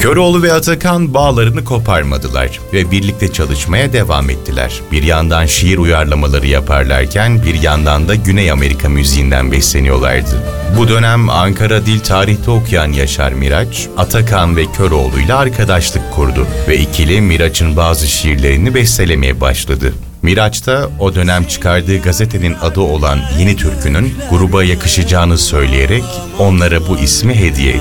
Köroğlu ve Atakan bağlarını koparmadılar ve birlikte çalışmaya devam ettiler. Bir yandan şiir uyarlamaları yaparlarken bir yandan da Güney Amerika müziğinden besleniyorlardı. Bu dönem Ankara Dil Tarih'te okuyan Yaşar Miraç, Atakan ve Köroğlu ile arkadaşlık kurdu ve ikili Miraç'ın bazı şiirlerini bestelemeye başladı. Miraç da o dönem çıkardığı gazetenin adı olan Yeni Türkü'nün gruba yakışacağını söyleyerek onlara bu ismi hediye etti.